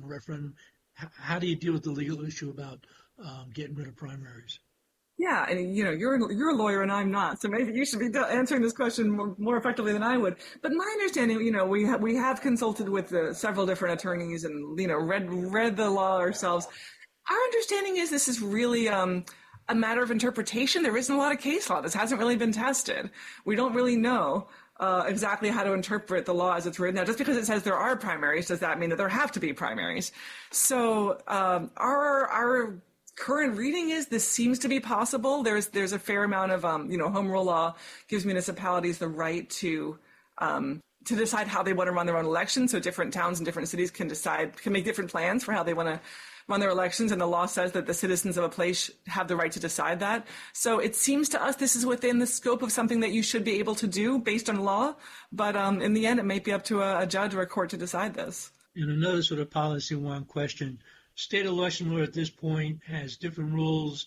on a referendum. How do you deal with the legal issue about getting rid of primaries? Yeah, and you're a lawyer and I'm not, so maybe you should be answering this question more effectively than I would. But my understanding, we have consulted with several different attorneys and read the law ourselves. Our understanding is this is really a matter of interpretation. There isn't a lot of case law. This hasn't really been tested. We don't really know exactly how to interpret the law as it's written. Now, just because it says there are primaries, does that mean that there have to be primaries? So our current reading is this seems to be possible. There's a fair amount of home rule law gives municipalities the right to decide how they want to run their own elections. So different towns and different cities can make different plans for how they want to run their elections, and the law says that the citizens of a place have the right to decide that. So it seems to us this is within the scope of something that you should be able to do based on law, but in the end it may be up to a judge or a court to decide this. And another sort of policy one question. State election law at this point has different rules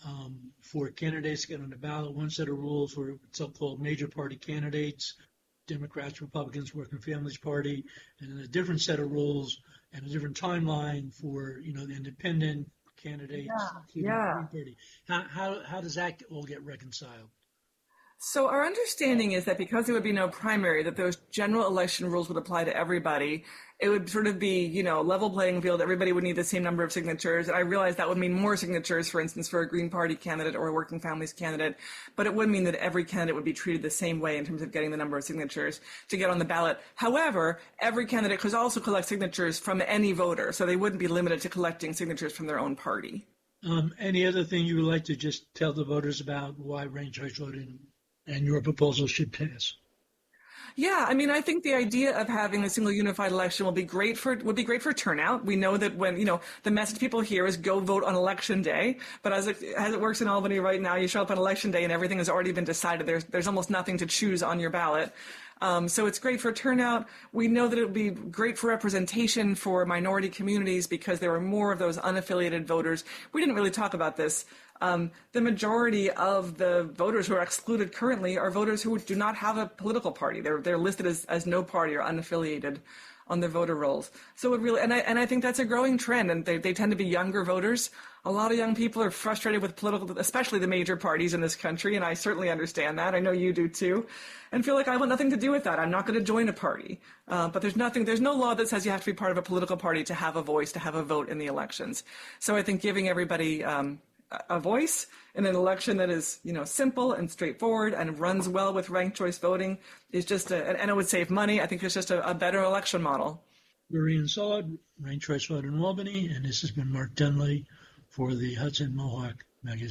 for candidates to get on the ballot. One set of rules for so-called major party candidates, Democrats, Republicans, Working Families Party, and then a different set of rules and a different timeline for the independent candidates, including the Green Party. How does that all get reconciled? So our understanding is that because there would be no primary, that those general election rules would apply to everybody. It would sort of be, level playing field. Everybody would need the same number of signatures. And I realize that would mean more signatures, for instance, for a Green Party candidate or a Working Families candidate. But it would mean that every candidate would be treated the same way in terms of getting the number of signatures to get on the ballot. However, every candidate could also collect signatures from any voter. So they wouldn't be limited to collecting signatures from their own party. Any other thing you would like to just tell the voters about why ranked choice voting and your proposal should pass? Yeah, I mean, I think the idea of having a single unified election would be great for turnout. We know that when the message people hear is go vote on election day, but as it works in Albany right now, you show up on election day and everything has already been decided. There's almost nothing to choose on your ballot. So it's great for turnout. We know that it would be great for representation for minority communities because there are more of those unaffiliated voters. We didn't really talk about this. The majority of the voters who are excluded currently are voters who do not have a political party. They're listed as no party or unaffiliated on their voter rolls. So it really, and I think that's a growing trend, and they tend to be younger voters. A lot of young people are frustrated with political, especially the major parties in this country, and I certainly understand that. I know you do too, and feel like I want nothing to do with that. I'm not going to join a party. But there's no law that says you have to be part of a political party to have a voice, to have a vote in the elections. So I think giving everybody a voice in an election that is, simple and straightforward and runs well with ranked choice voting is just and it would save money. I think it's just a better election model. Lorene Sold, Ranked Choice Vote in Albany, and this has been Mark Dunlea for the Hudson Mohawk magazine.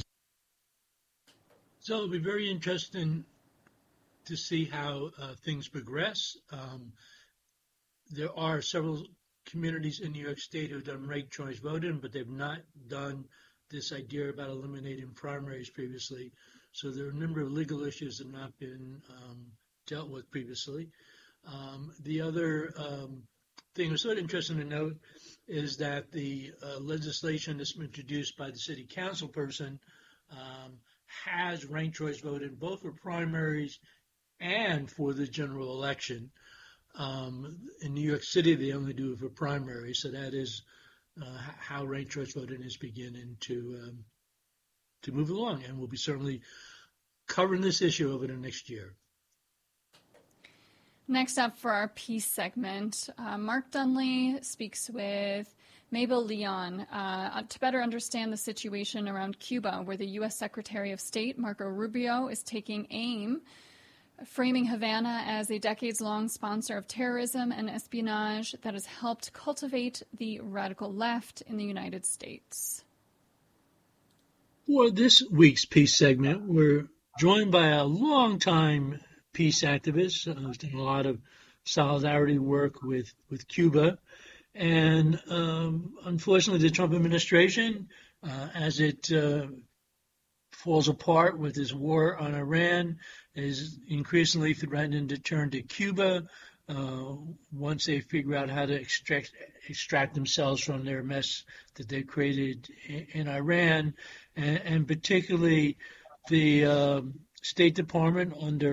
So it'll be very interesting to see how things progress. There are several communities in New York State who have done ranked choice voting, but they've not done this idea about eliminating primaries previously. So there are a number of legal issues that have not been dealt with previously. The other thing that's sort of interesting to note is that the legislation that's been introduced by the city council person has ranked choice voting both for primaries and for the general election. In New York City, they only do it for primaries, so that is how ranked choice voting is beginning to move along, and we'll be certainly covering this issue over the next year. Next up for our peace segment, Mark Dunlea speaks with Mabel Leon to better understand the situation around Cuba, where the U.S. Secretary of State, Marco Rubio, is taking aim, framing Havana as a decades-long sponsor of terrorism and espionage that has helped cultivate the radical left in the United States. For this week's peace segment, we're joined by a longtime peace activist who's done a lot of solidarity work with Cuba. And unfortunately, the Trump administration, as it falls apart with this war on Iran, is increasingly threatening to turn to Cuba once they figure out how to extract themselves from their mess that they created in Iran, and particularly the State Department under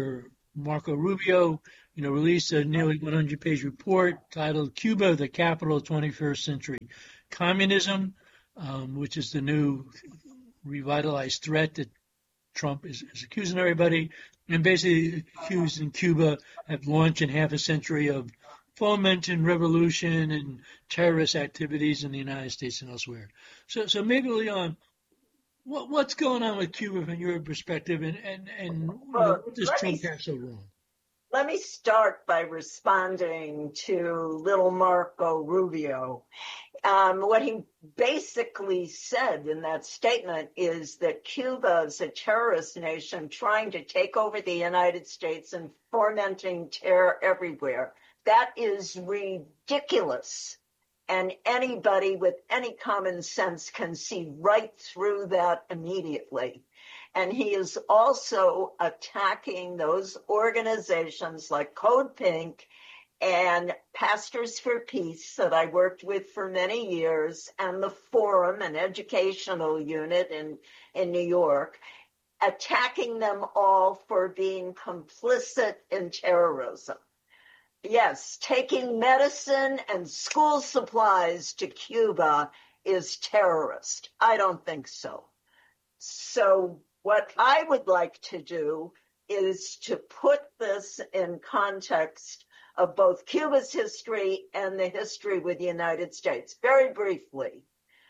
Marco Rubio, released a nearly 100-page report titled "Cuba: The Capital of 21st Century Communism," which is the new revitalized threat that Trump is accusing everybody, and basically accusing Cuba of launching half a century of fomenting revolution and terrorist activities in the United States and elsewhere. So maybe, Leon, what's going on with Cuba from your perspective, and what does Trump have so wrong? Let me start by responding to little Marco Rubio. What he basically said in that statement is that Cuba is a terrorist nation trying to take over the United States and fomenting terror everywhere. That is ridiculous. And anybody with any common sense can see right through that immediately. And he is also attacking those organizations like Code Pink and Pastors for Peace that I worked with for many years, and the Forum, an educational unit in New York, attacking them all for being complicit in terrorism. Yes, taking medicine and school supplies to Cuba is terrorist. I don't think so. So what I would like to do is to put this in context of both Cuba's history and the history with the United States. Very briefly,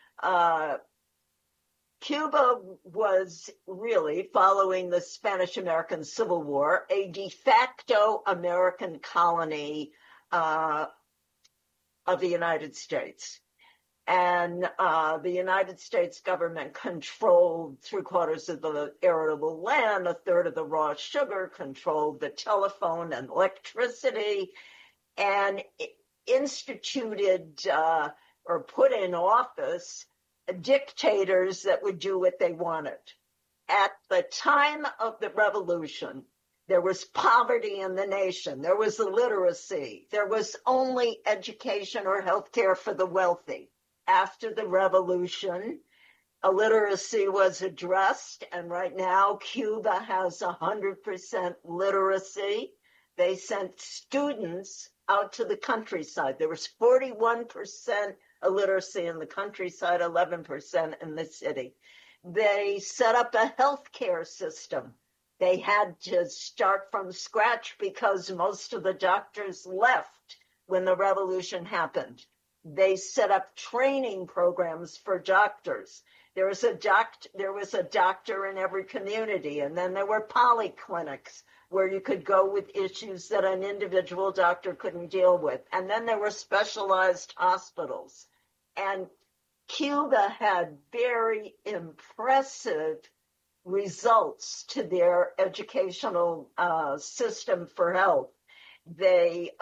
Cuba was really, following the Spanish-American Civil War, a de facto American colony of the United States. And the United States government controlled 3/4 of the arable land, a third of the raw sugar, controlled the telephone and electricity, and instituted or put in office dictators that would do what they wanted. At the time of the revolution, there was poverty in the nation. There was illiteracy. There was only education or health care for the wealthy. After the revolution, illiteracy was addressed, and right now Cuba has 100% literacy. They sent students out to the countryside. There was 41% illiteracy in the countryside, 11% in the city. They set up a healthcare system. They had to start from scratch because most of the doctors left when the revolution happened. They set up training programs for doctors. There was a doctor in every community, and then there were polyclinics where you could go with issues that an individual doctor couldn't deal with. And then there were specialized hospitals. And Cuba had very impressive results to their educational system for health. They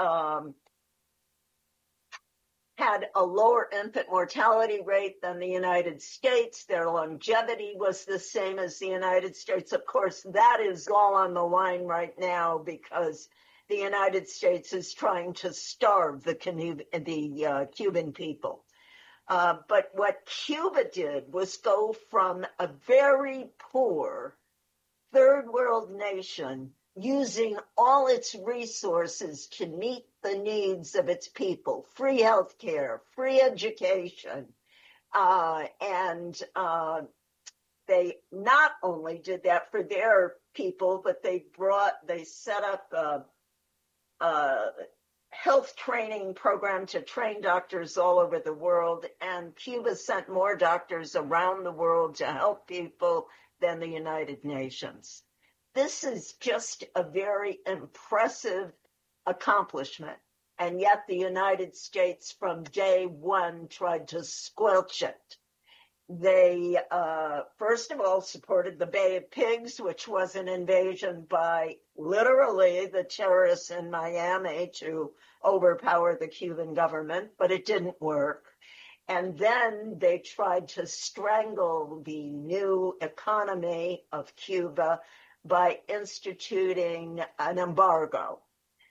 had a lower infant mortality rate than the United States. Their longevity was the same as the United States. Of course, that is all on the line right now because the United States is trying to starve the Cuban people. But what Cuba did was go from a very poor third world nation using all its resources to meet the needs of its people, free health care, free education. And they not only did that for their people, but they set up a health training program to train doctors all over the world. And Cuba sent more doctors around the world to help people than the United Nations. This is just a very impressive accomplishment. And yet the United States from day one tried to squelch it. They, first of all, supported the Bay of Pigs, which was an invasion by literally the terrorists in Miami to overpower the Cuban government, but it didn't work. And then they tried to strangle the new economy of Cuba by instituting an embargo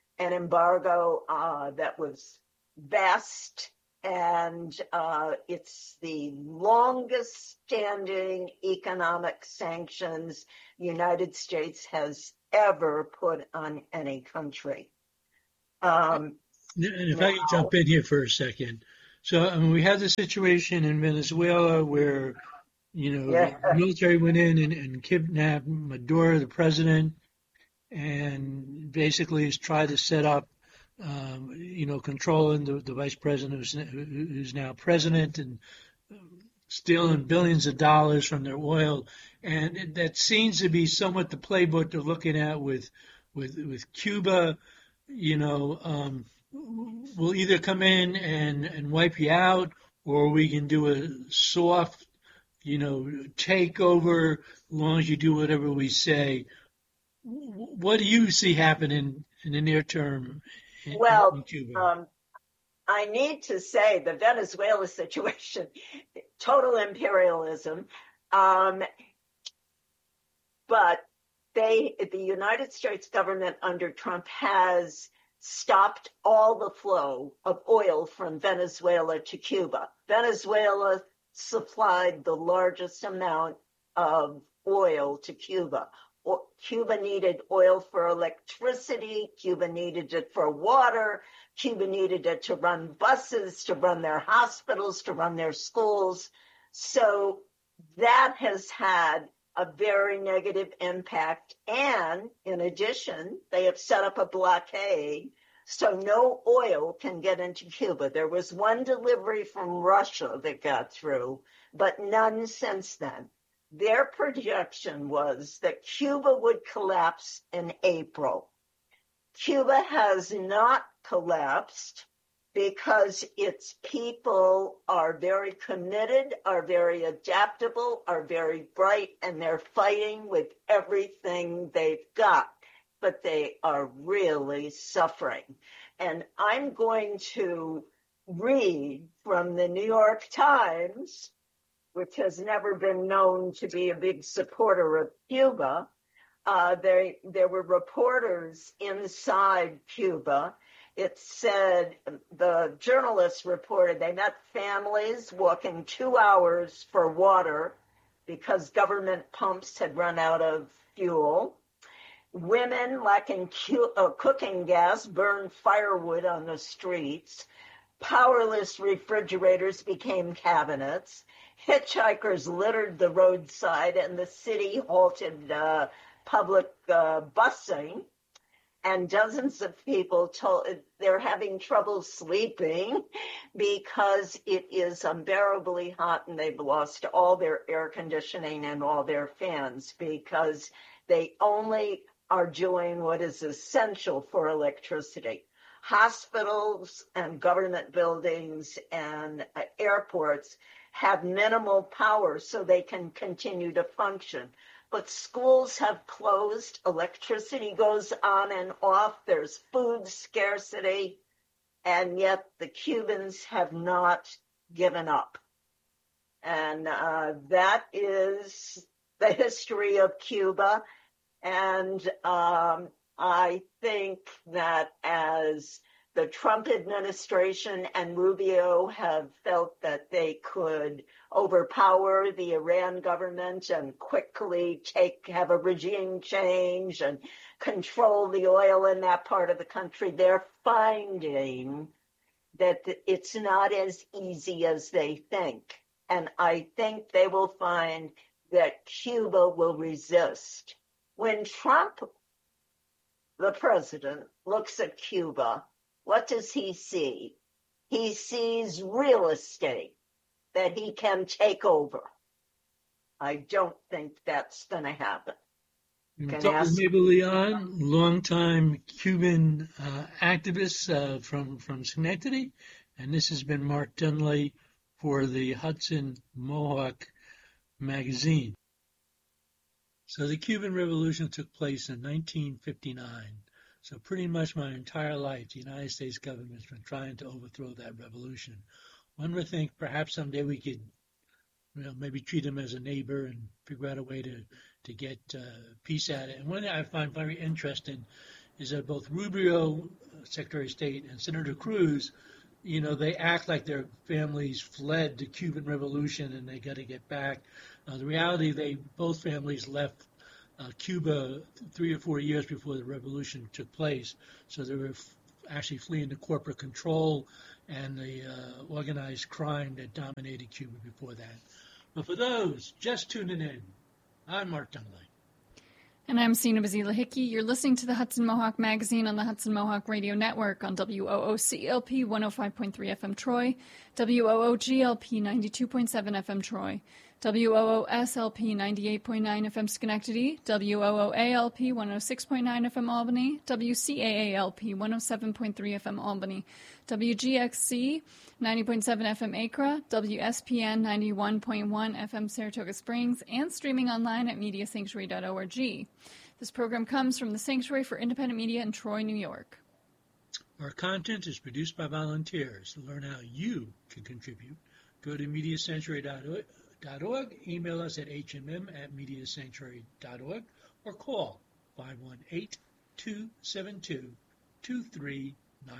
that was vast, and it's the longest standing economic sanctions the United States has ever put on any country. And if I can jump in here for a second. So, I mean, we had the situation in Venezuela where, the military went in and kidnapped Maduro, the president, and basically has tried to set up, controlling the vice president who's now president and stealing billions of dollars from their oil. And that seems to be somewhat the playbook they're looking at with Cuba. We'll either come in and wipe you out, or we can do a soft, takeover as long as you do whatever we say. What do you see happening in the near term in Cuba? I need to say the Venezuela situation, total imperialism, but the United States government under Trump has stopped all the flow of oil from Venezuela to Cuba. Venezuela supplied the largest amount of oil to Cuba. Cuba needed oil for electricity. Cuba needed it for water. Cuba needed it to run buses, to run their hospitals, to run their schools. So that has had a very negative impact. And in addition, they have set up a blockade so no oil can get into Cuba. There was one delivery from Russia that got through, but none since then. Their projection was that Cuba would collapse in April. Cuba has not collapsed because its people are very committed, are very adaptable, are very bright, and they're fighting with everything they've got. But they are really suffering. And I'm going to read from the New York Times, which has never been known to be a big supporter of Cuba. There were reporters inside Cuba. It said, the journalists reported they met families walking 2 hours for water because government pumps had run out of fuel. Women lacking cooking gas burned firewood on the streets. Powerless refrigerators became cabinets. Hitchhikers littered the roadside, and the city halted public busing. And dozens of people told they're having trouble sleeping because it is unbearably hot, and they've lost all their air conditioning and all their fans because they only are doing what is essential for electricity. Hospitals and government buildings and airports have minimal power so they can continue to function. But schools have closed, electricity goes on and off, there's food scarcity, and yet the Cubans have not given up. And that is the history of Cuba. And I think that as the Trump administration and Rubio have felt that they could overpower the Iran government and quickly have a regime change and control the oil in that part of the country, they're finding that it's not as easy as they think. And I think they will find that Cuba will resist. When Trump, the president, looks at Cuba, what does he see? He sees real estate that he can take over. I don't think that's going to happen. We're talking with Mabel Leon, longtime Cuban activist from Schenectady, and this has been Mark Dunley for the Hudson Mohawk magazine. So the Cuban Revolution took place in 1959. So pretty much my entire life, the United States government's been trying to overthrow that revolution. One would think perhaps someday we could, maybe treat them as a neighbor and figure out a way to get peace at it. And one thing I find very interesting is that both Rubio, Secretary of State, and Senator Cruz, they act like their families fled the Cuban Revolution and they got to get back. The reality, both families left Cuba 3 or 4 years before the revolution took place. So they were actually fleeing the corporate control and the organized crime that dominated Cuba before that. But for those just tuning in, I'm Mark Dunley. And I'm Sina Bazila Hickey. You're listening to the Hudson Mohawk Magazine on the Hudson Mohawk Radio Network on WOOCLP 105.3 FM Troy, WOOGLP 92.7 FM Troy, WOOSLP 98.9 FM Schenectady, WOOALP 106.9 FM Albany, WCAALP 107.3 FM Albany, WGXC 90.7 FM Acra, WSPN 91.1 FM Saratoga Springs, and streaming online at mediasanctuary.org. This program comes from the Sanctuary for Independent Media in Troy, New York. Our content is produced by volunteers. To learn how you can contribute, go to mediasanctuary.org, email us at hmm@mediasanctuary.org, or call 518-272-2390.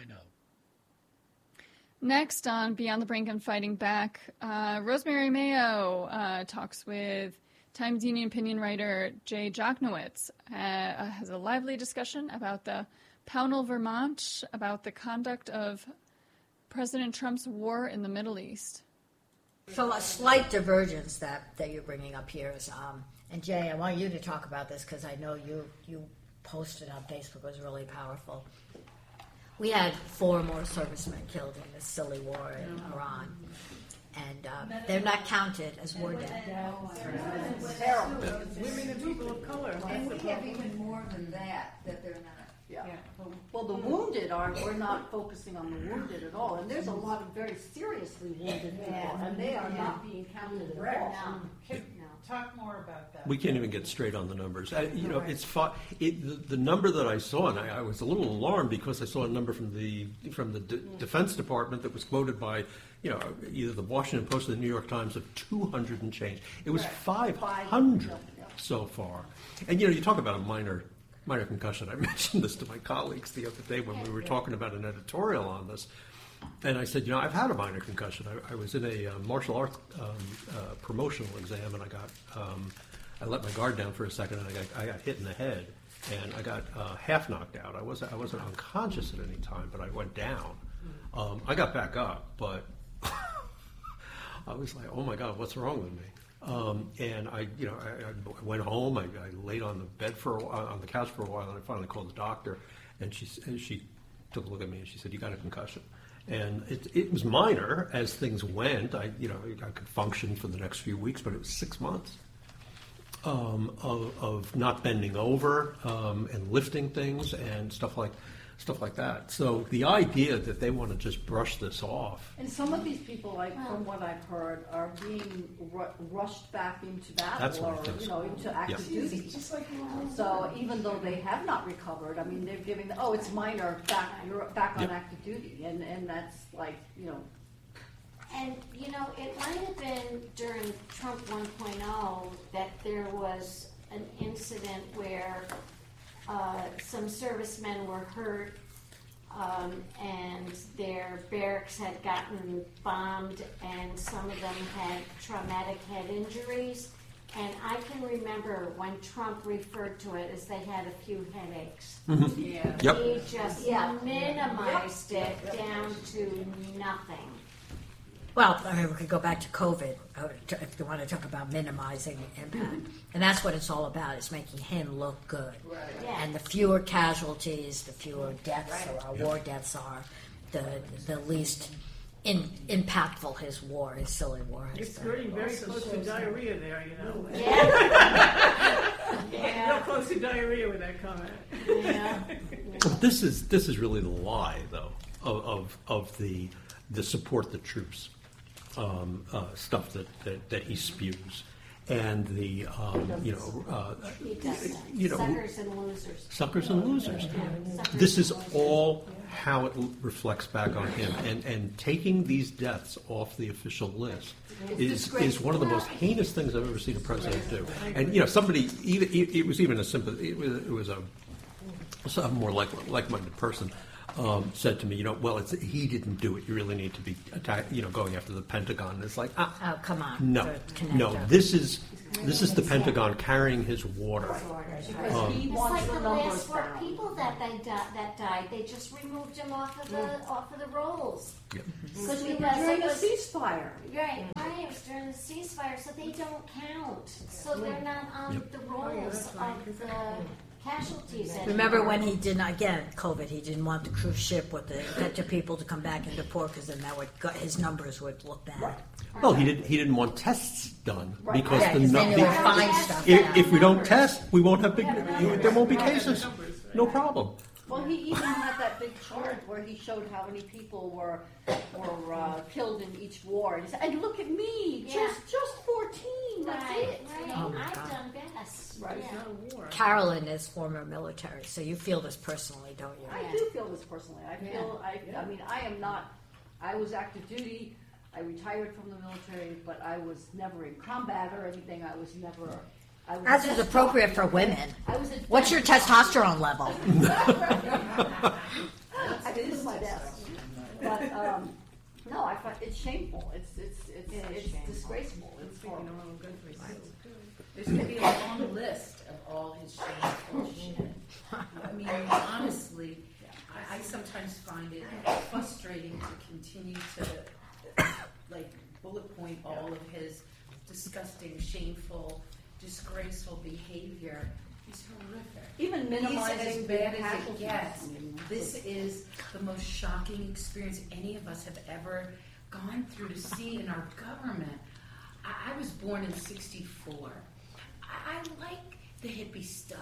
Next on Beyond the Brink and Fighting Back, Rosemary Mayo talks with Times Union opinion writer Jay Jochnowitz, has a lively discussion about the Pownell, Vermont, about the conduct of President Trump's war in the Middle East. So a slight divergence that you're bringing up here is, and Jay, I want you to talk about this because I know you posted on Facebook. It was really powerful. We had 4 more servicemen killed in this silly war in Iran, and they're not counted as war dead. Terrible. Women and people of color. And we have even more than that they're not. Yeah. Well, the wounded we're not focusing on the wounded at all. And there's a lot of very seriously wounded people, and they are not being counted at all. Talk more about that. We can't even get straight on the numbers. It's the number that I saw, and I was a little alarmed because I saw a number from the Defense Department that was quoted by, either the Washington Post or the New York Times of 200 and change. It was 500 so far. And you talk about a minor concussion. I mentioned this to my colleagues the other day when we were talking about an editorial on this. And I said, I've had a minor concussion. I was in a martial arts promotional exam, and I let my guard down for a second, and I got hit in the head, and I got half knocked out. I wasn't unconscious at any time, but I went down. I got back up, but I was like, oh my God, what's wrong with me? And I went home. I laid on the bed on the couch for a while, and I finally called the doctor, and she took a look at me and she said, "You got a concussion." And it was minor as things went. I could function for the next few weeks, but it was 6 months of not bending over and lifting things and stuff like that. So the idea that they want to just brush this off. And some of these people, from what I've heard, are being rushed back into battle or into active duty. So even though they have not recovered, they're giving it's minor, you're back on active duty, and that's And, it might have been during Trump 1.0 that there was an incident where some servicemen were hurt and their barracks had gotten bombed and some of them had traumatic head injuries. And I can remember when Trump referred to it as they had a few headaches. Mm-hmm. Yeah. Yep. He just minimized it down to nothing. Well, we could go back to COVID if you want to talk about minimizing the impact. And that's what it's all about, is making him look good. Right. Yeah. And the fewer casualties, the fewer deaths or war deaths are, the least impactful his silly war has It's been. getting very close to diarrhea there, Yeah. Real close to diarrhea with that comment. Yeah. But this is really the lie, though, of the support the troops stuff that he spews, and the He does that. Suckers and losers. This is all how it reflects back on him, and taking these deaths off the official list is one of the most heinous things I've ever seen a president do. And somebody, it was even a simple, it was a more like-minded person. said to me, well, he didn't do it. You really need to be going after the Pentagon. And it's like, oh, come on. No. This is the Pentagon carrying his water. Because he It's wants like the the numbers last four down. people that died. They just removed him off of the rolls. Yeah. Because we were during a ceasefire. Right. It was during the ceasefire, so they don't count. So they're not on the rolls of the casualties anymore. Remember when he did not, again, COVID, he didn't want the cruise ship with the infected people to come back into port because then his numbers would look bad. Right. Well, he didn't want tests done because then they would find stuff. if we don't test, we won't have there won't be cases. No problem. Well, he even had that big chart where he showed how many people were killed in each war. And he said, and look at me, just 14, that's it. Right. Oh, I've God. done best. Right. Yeah. Carolyn is former military, so you feel this personally, don't you? I do feel this personally. I mean, I was active duty. I retired from the military, but I was never in combat or anything. I was As is appropriate for women. What's your testosterone level? I did it my best. But no, I find it's shameful. It's disgraceful. It's horrible. There's going to be a long list of all his shameful shit. I mean, honestly, I sometimes find it frustrating to continue to bullet point all of his disgusting, shameful, disgraceful behavior. He's horrific. Even minimizing He's as the bad as it casualties. gets. This is the most shocking experience any of us have ever gone through to see in our government. I was born in '64. I like the hippie stuff.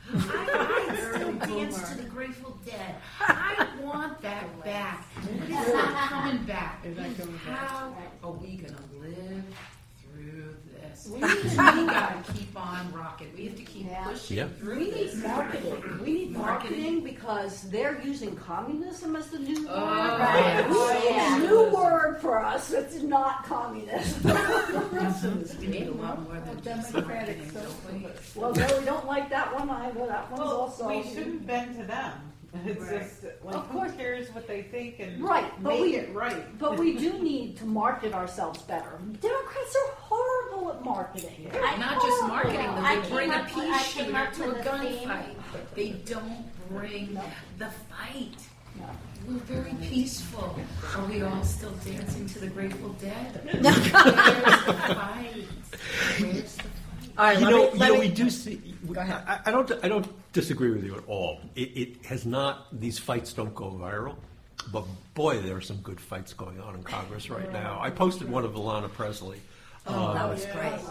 I still dance to the Grateful Dead. I want that back. But it's not coming back. How are we going to live through this? We got to keep on rocking. We have to keep pushing through We this. need marketing. We need marketing because they're using communism as the new word. Right. A new word for us. It's not communism. We need a lot more than just marketing, don't we? Well, no, we don't like that one either. That one's also. We shouldn't bend to them. It's just, Of course. who cares what they think and Right, but make it right. But we do need to market ourselves better. Democrats are horrible at marketing. Not just marketing, though. I They bring a came pea shooter up to with a a gunfight. They don't bring the fight. We're very peaceful. Are we all still dancing to the Grateful Dead? Where's the fight? Where's the fight? All right, We do see. Go ahead. I don't disagree with you at all. It has not. These fights don't go viral, but boy, there are some good fights going on in Congress right now. I posted one of Alanna Presley. That was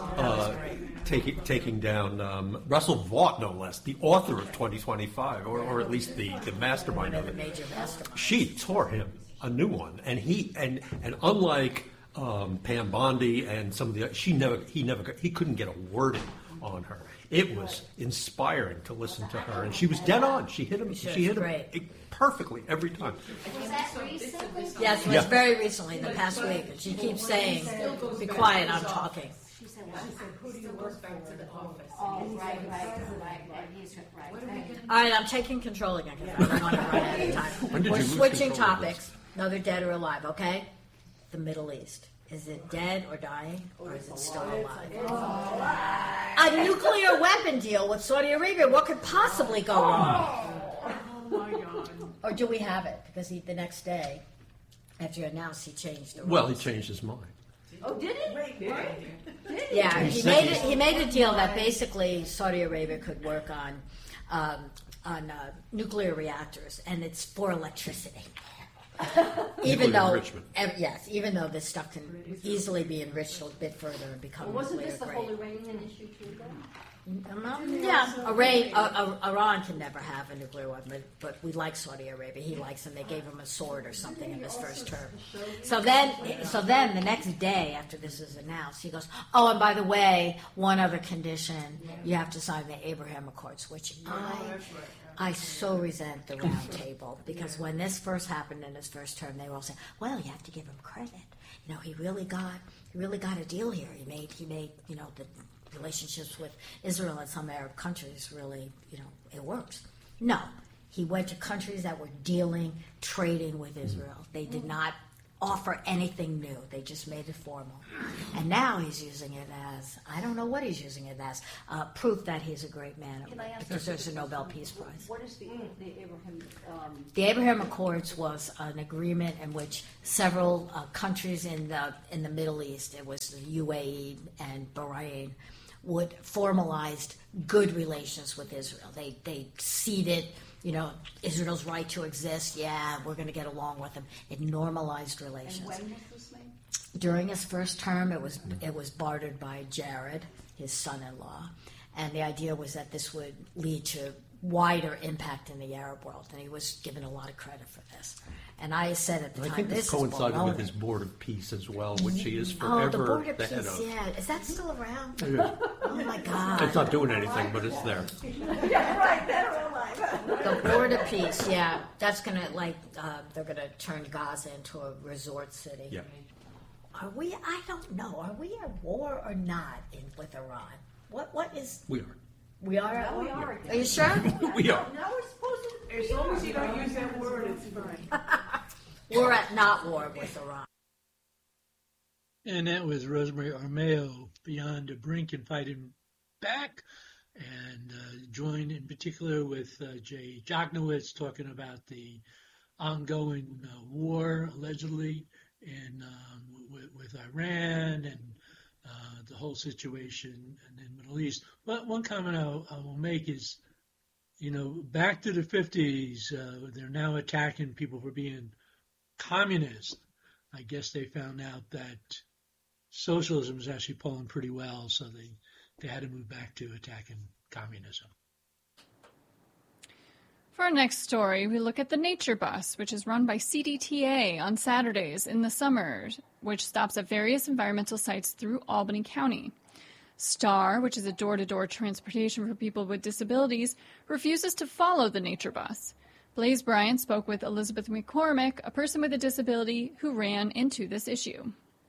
great. Taking down Russell Vought, no less, the author of 2025, or at least the mastermind of it. Major mastermind. She tore him a new one, and unlike Pam Bondi and some of the he couldn't get a word in on her. It was inspiring to listen to her, and she was dead on. She hit him perfectly every time. Was that recently? Yes, it was very recently, the past week. And she keeps saying, be quiet, I'm talking. She said, what? Who do you work back to the office? Oh, right. He's right. All right, I'm taking control again because I don't want to run out of time. We're switching topics. Another dead or alive, okay? The Middle East. Is it dead or dying, or is it still alive? A nuclear weapon deal with Saudi Arabia. What could possibly go wrong? Oh my God. Or do we have it? Because the next day, after you announced, he changed the rules. Well, he changed his mind. Oh, did he? Yeah, he made a deal that basically Saudi Arabia could work on nuclear reactors, and it's for electricity. even though this stuff can easily be enriched a bit further and become Wasn't nuclear this the grade. whole Iranian issue too, then? Iran can never have a nuclear weapon, but we like Saudi Arabia. He likes them. They gave him a sword or something in his first term. So then the next day after this is announced, he goes, "Oh, and by the way, one other condition: you have to sign the Abraham Accords," which I so resent the round table, because when this first happened in his first term, they were all saying, "Well, you have to give him credit. You know, he really got a deal here. He made the relationships with Israel and some Arab countries really, it works." No, He went to countries that were trading with Israel. They did not offer anything new. They just made it formal. And now he's using it as, I don't know what he's using it as, proof that he's a great man. Deserves a Nobel Peace Prize. What is the Abraham? The Abraham Accords was an agreement in which several countries in the Middle East, it was the UAE and Bahrain, would formalized good relations with Israel. They ceded, Israel's right to exist. Yeah, we're going to get along with them. It normalized relations. And when was this made? During his first term, it was bartered by Jared, his son-in-law, and the idea was that this would lead to wider impact in the Arab world, and he was given a lot of credit for this. And I said at the time, I think this coincided with his Board of Peace as well, which he is forever the Board of the head Peace, of. yeah. Is that still around? Yeah. Oh, my God. It's not doing anything, but it's there. Yeah, right, they're alive. The Board of Peace, yeah. That's going to, they're going to turn Gaza into a resort city. Yeah. Are we, I don't know, are we at war or not with Iran? What is... We are. We are at No, war? we are again. Are you sure? We are. Now we're supposed to. As long as you don't use that word, it's fine. We're at not war with Iran. And that was Rosemary Armao, Beyond the Brink and Fighting Back, and joined in particular with Jay Jochnowitz talking about the ongoing war, allegedly, with Iran and the whole situation in the Middle East. But one comment I will make is, back to the 50s, they're now attacking people for being communist. I guess they found out that socialism is actually pulling pretty well, so they had to move back to attacking communism. For our next story, we look at the Nature Bus, which is run by CDTA on Saturdays in the summer, which stops at various environmental sites through Albany County. STAR, which is a door-to-door transportation for people with disabilities, refuses to follow the Nature Bus. Blaze Bryant spoke with Elizabeth McCormick, a person with a disability who ran into this issue.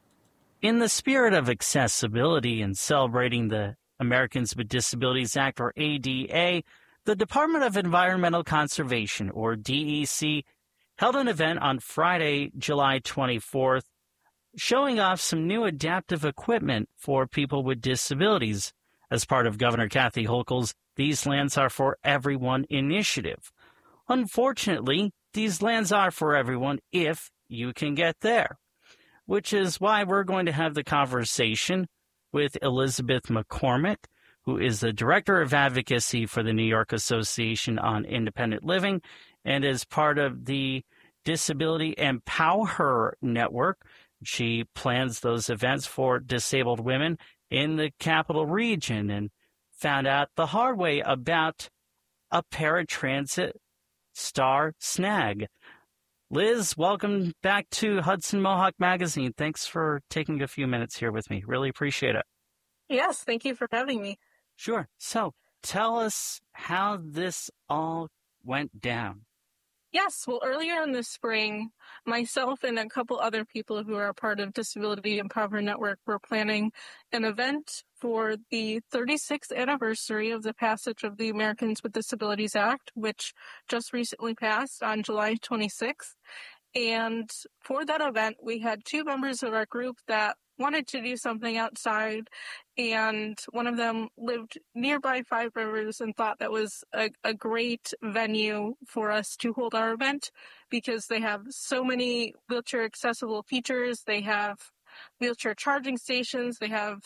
In the spirit of accessibility and celebrating the Americans with Disabilities Act, or ADA, the Department of Environmental Conservation, or DEC, held an event on Friday, July 24th, showing off some new adaptive equipment for people with disabilities as part of Governor Kathy Hochul's These Lands Are For Everyone initiative. Unfortunately, these lands are for everyone if you can get there, which is why we're going to have the conversation with Elizabeth McCormick, who is the Director of Advocacy for the New York Association on Independent Living and is part of the Disability Empower Network. She plans those events for disabled women in the capital region and found out the hard way about a paratransit STAR snag. Liz, welcome back to Hudson Mohawk Magazine. Thanks for taking a few minutes here with me. Really appreciate it. Yes, thank you for having me. Sure. So tell us how this all went down. Yes, well, earlier in the spring, myself and a couple other people who are a part of Disability Empower Network were planning an event for the 36th anniversary of the passage of the Americans with Disabilities Act, which just recently passed on July 26th. And for that event, we had two members of our group that wanted to do something outside, and one of them lived nearby Five Rivers and thought that was a great venue for us to hold our event because they have so many wheelchair accessible features. They have wheelchair charging stations. They have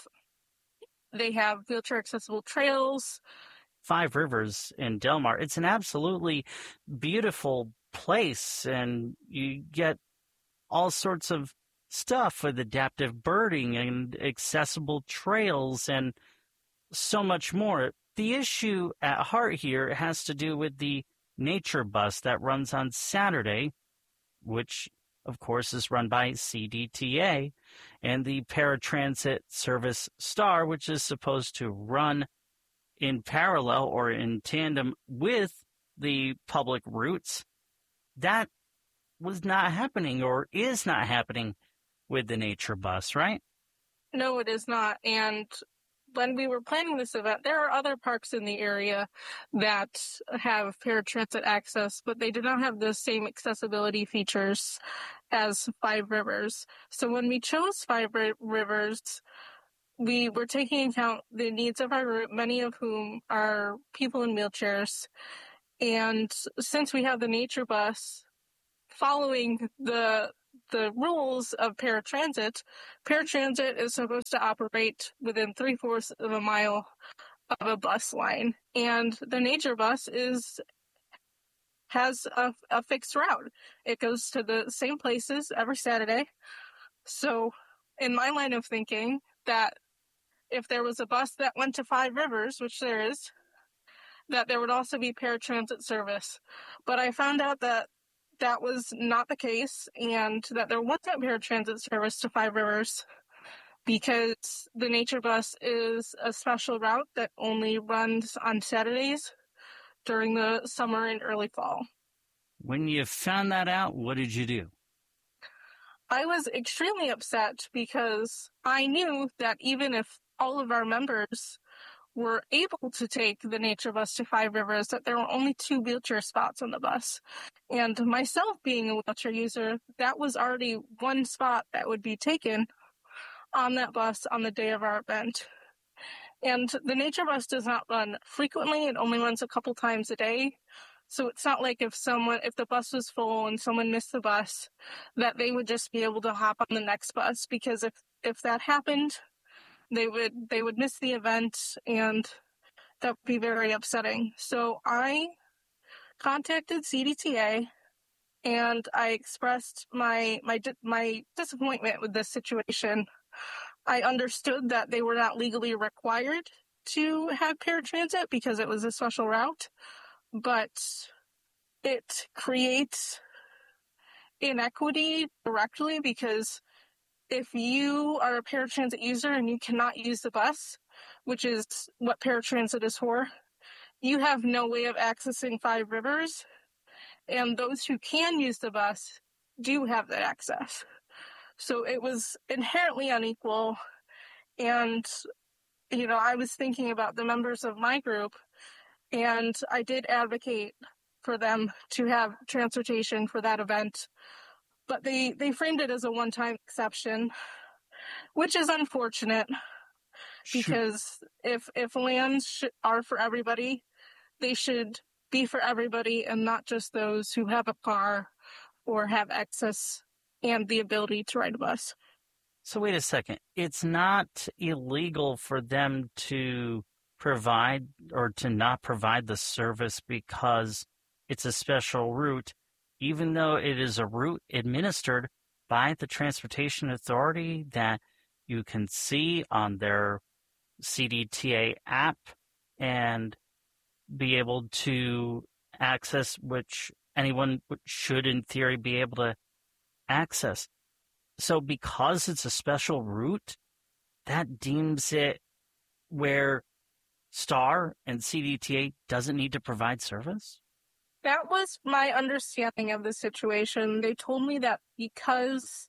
wheelchair accessible trails. Five Rivers in Del Mar, it's an absolutely beautiful place, and you get all sorts of stuff with adaptive birding and accessible trails and so much more. The issue at heart here has to do with the Nature Bus that runs on Saturday, which of course is run by CDTA, and the paratransit service STAR, which is supposed to run in parallel or in tandem with the public routes. That was not happening, or is not happening, with the Nature Bus, right? No, it is not. And when we were planning this event, there are other parks in the area that have paratransit access, but they do not have the same accessibility features as Five Rivers. So when we chose Five Rivers, we were taking into account the needs of our group, many of whom are people in wheelchairs. And since we have the nature bus following the rules of paratransit is supposed to operate within 3/4 of a mile of a bus line. And the nature bus has a fixed route. It goes to the same places every Saturday. So in my line of thinking, that if there was a bus that went to Five Rivers, which there is, that there would also be paratransit service. But I found out that that was not the case, and that there wasn't paratransit service to Five Rivers because the nature bus is a special route that only runs on Saturdays during the summer and early fall. When you found that out, what did you do? I was extremely upset because I knew that even if all of our members were able to take the nature bus to Five Rivers, that there were only 2 wheelchair spots on the bus. And myself being a wheelchair user, that was already 1 spot that would be taken on that bus on the day of our event. And the nature bus does not run frequently. It only runs a couple times a day. So it's not like if the bus was full and someone missed the bus, that they would just be able to hop on the next bus, because if that happened, they would miss the event, and that would be very upsetting. So I contacted CDTA, and I expressed my disappointment with this situation. I understood that they were not legally required to have paratransit because it was a special route, but it creates inequity directly, because if you are a paratransit user and you cannot use the bus, which is what paratransit is for, you have no way of accessing Five Rivers, and those who can use the bus do have that access. So it was inherently unequal, and, I was thinking about the members of my group, and I did advocate for them to have transportation for that event. But they framed it as a one-time exception, which is unfortunate, because if lands are for everybody, they should be for everybody and not just those who have a car or have access and the ability to ride a bus. So wait a second. It's not illegal for them to provide or to not provide the service because it's a special route, even though it is a route administered by the Transportation Authority that you can see on their CDTA app and be able to access, which anyone should, in theory, be able to access. So because it's a special route, that deems it where STAR and CDTA doesn't need to provide service? That was my understanding of the situation. They told me that because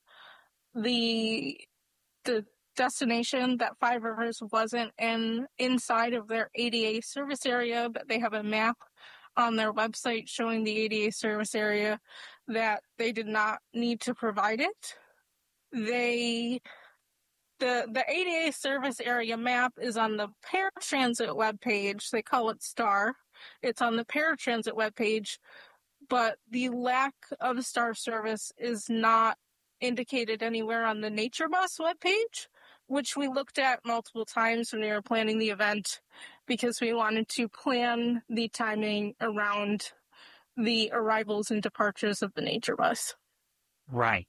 the destination, that Five Rivers, wasn't inside of their ADA service area, but they have a map on their website showing the ADA service area, that they did not need to provide it. The ADA service area map is on the paratransit webpage. They call it STAR. It's on the paratransit webpage, but the lack of STAR service is not indicated anywhere on the Nature Bus webpage, which we looked at multiple times when we were planning the event, because we wanted to plan the timing around the arrivals and departures of the Nature Bus. Right.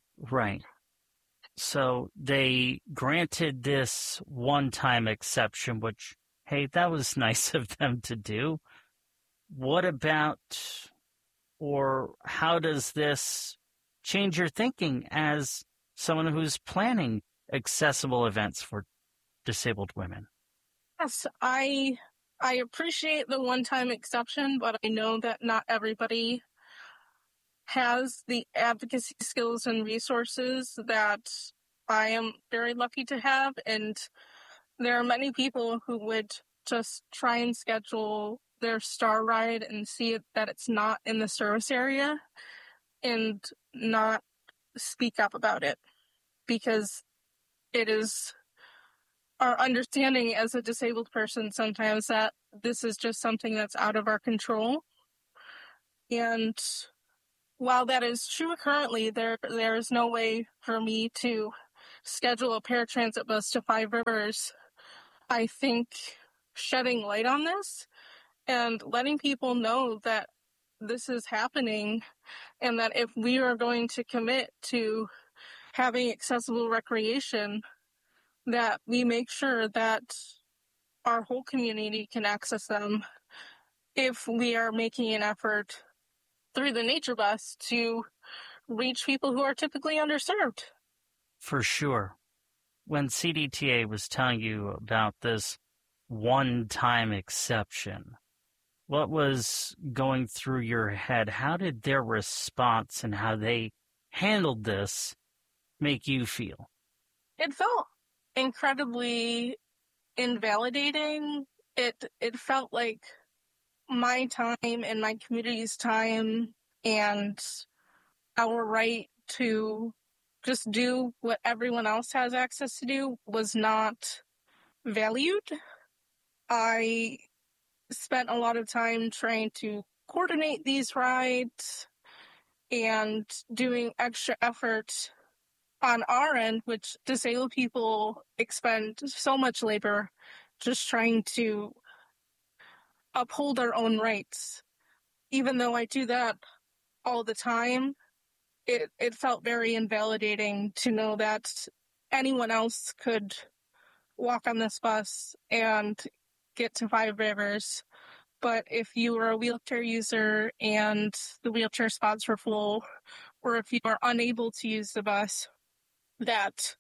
So they granted this one-time exception, which, hey, that was nice of them to do. What about, or how does this change your thinking as someone who's planning accessible events for disabled women? Yes, I appreciate the one-time exception, but I know that not everybody has the advocacy skills and resources that I am very lucky to have, and there are many people who would just try and schedule their star ride and see that it's not in the service area and not speak up about it, because it is our understanding as a disabled person sometimes that this is just something that's out of our control. And while that is true currently, there is no way for me to schedule a paratransit bus to Five Rivers. I think shedding light on this and letting people know that this is happening, and that if we are going to commit to having accessible recreation, that we make sure that our whole community can access them if we are making an effort through the nature bus to reach people who are typically underserved. For sure. When CDTA was telling you about this one-time exception, what was going through your head? How did their response and how they handled this make you feel? It felt incredibly invalidating. It felt like my time and my community's time and our right to just do what everyone else has access to do was not valued. I spent a lot of time trying to coordinate these rides and doing extra effort on our end, which disabled people expend so much labor just trying to uphold our own rights. Even though I do that all the time, it felt very invalidating to know that anyone else could walk on this bus and get to Five Rivers. But if you were a wheelchair user and the wheelchair spots were full, or if you are unable to use the bus, that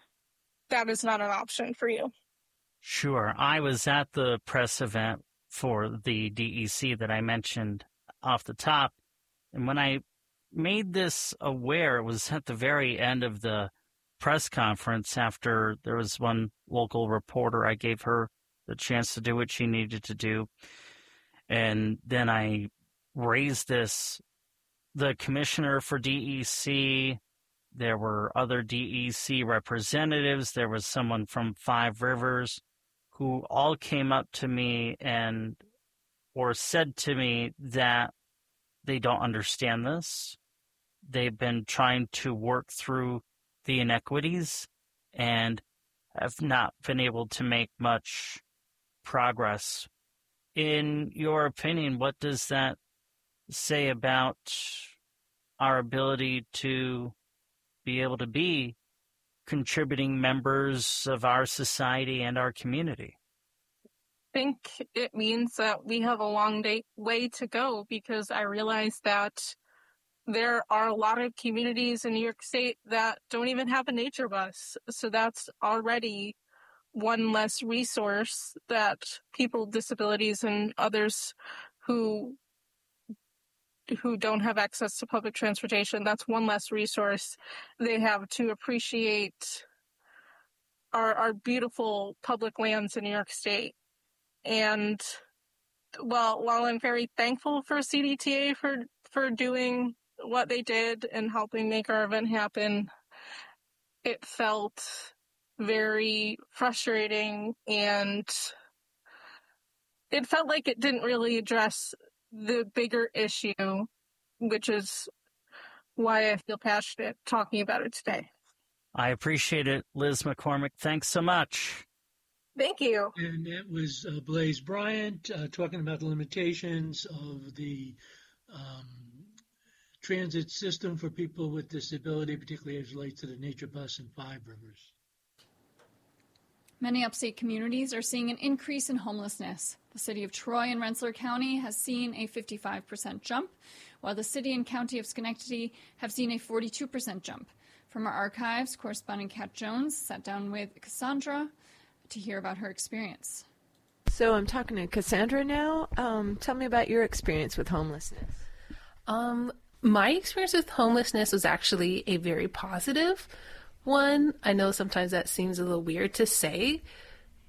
is not an option for you. Sure. I was at the press event for the DEC that I mentioned off the top, and when I made this aware, it was at the very end of the press conference after there was one local reporter. I gave her the chance to do what she needed to do, and then I raised this. The commissioner for DEC, there were other DEC representatives, there was someone from Five Rivers who all came up to me or said to me that they don't understand this. They've been trying to work through the inequities and have not been able to make much progress. In your opinion, what does that say about our ability to be able to be contributing members of our society and our community? I think it means that we have a long way to go, because I realize that there are a lot of communities in New York State that don't even have a nature bus. So that's already one less resource that people with disabilities and others who don't have access to public transportation, that's one less resource they have to appreciate our beautiful public lands in New York State. And while I'm very thankful for CDTA for doing what they did and helping make our event happen, it felt very frustrating, and it felt like it didn't really address the bigger issue, which is why I feel passionate talking about it today. I appreciate it, Liz McCormick. Thanks so much. Thank you. And that was Blaise Bryant talking about the limitations of the transit system for people with disability, particularly as it relates to the nature bus in Five Rivers. Many upstate communities are seeing an increase in homelessness. The city of Troy and Rensselaer County has seen a 55% jump, while the city and county of Schenectady have seen a 42% jump. From our archives, correspondent Kat Jones sat down with Cassandra to hear about her experience. So I'm talking to Cassandra now. Tell me about your experience with homelessness. My experience with homelessness was actually a very positive one. I know sometimes that seems a little weird to say,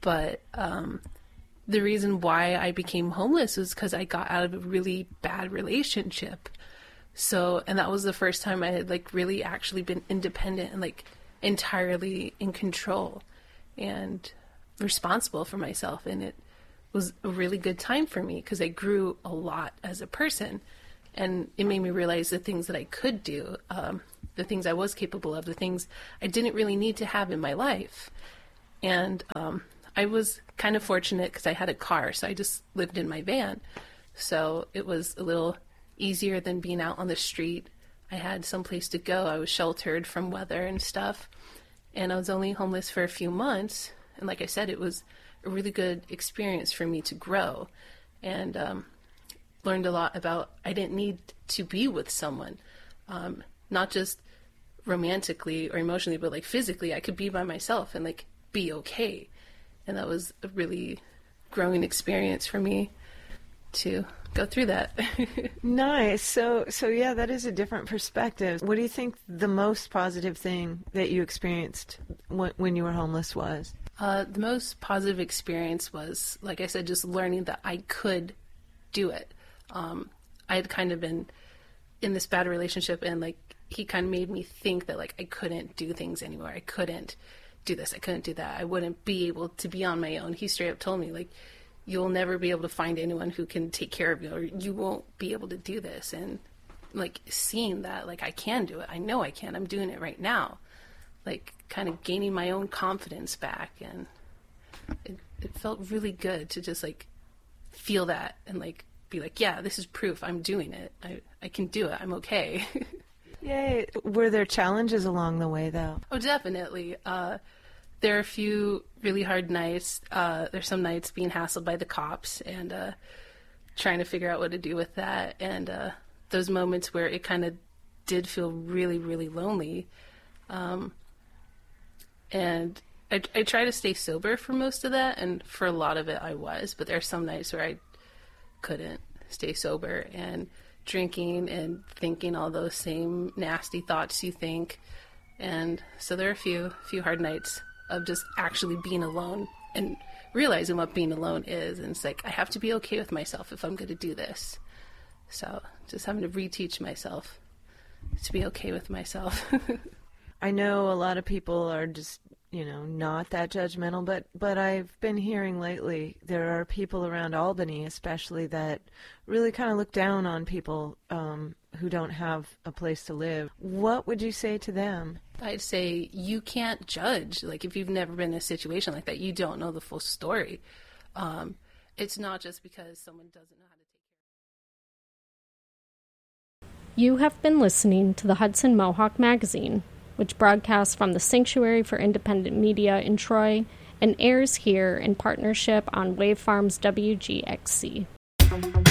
but the reason why I became homeless was because I got out of a really bad relationship. So, and that was the first time I had like really actually been independent and like entirely in control and responsible for myself. And it was a really good time for me because I grew a lot as a person, and it made me realize the things that I could do, the things I was capable of, the things I didn't really need to have in my life. And I was kind of fortunate because I had a car, so I just lived in my van. So it was a little easier than being out on the street. I had some place to go. I was sheltered from weather and stuff. And I was only homeless for a few months. And like I said, it was a really good experience for me to grow. And learned a lot about I didn't need to be with someone, not just romantically or emotionally, but like physically. I could be by myself and like be okay. And that was a really growing experience for me to go through that. Nice. So yeah, that is a different perspective. What do you think the most positive thing that you experienced when you were homeless was? The most positive experience was, like I said, just learning that I could do it. I had kind of been in this bad relationship, and like he kind of made me think that like I couldn't do things anymore. I couldn't do this. I couldn't do that. I wouldn't be able to be on my own. He straight up told me like, you'll never be able to find anyone who can take care of you, or you won't be able to do this. And like seeing that, like I can do it. I know I can. I'm doing it right now. Like kind of gaining my own confidence back. And it felt really good to just like feel that and like be like, yeah, this is proof. I'm doing it. I can do it. I'm okay. Yay. Were there challenges along the way though? Oh, definitely. There are a few really hard nights. There's some nights being hassled by the cops and trying to figure out what to do with that. And those moments where it kind of did feel really, really lonely. And I try to stay sober for most of that. And for a lot of it, I was. But there are some nights where I couldn't stay sober, and drinking and thinking all those same nasty thoughts you think. And so there are a few hard nights of just actually being alone and realizing what being alone is. And it's like, I have to be okay with myself if I'm going to do this. So just having to reteach myself to be okay with myself. I know a lot of people are just, not that judgmental, but I've been hearing lately there are people around Albany especially that really kind of look down on people who don't have a place to live. What would you say to them? I'd say you can't judge. Like, if you've never been in a situation like that, you don't know the full story. It's not just because someone doesn't know how to take care. You have been listening to the Hudson Mohawk Magazine, which broadcasts from the Sanctuary for Independent Media in Troy and airs here in partnership on Wave Farms WGXC.